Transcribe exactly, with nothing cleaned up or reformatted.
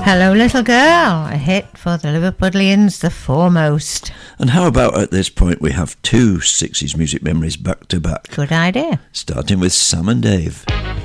Hello Little Girl, a hit for the Liverpudlians, the foremost. And how about at this point we have two sixties music memories back to back? Good idea. Starting with Sam and Dave.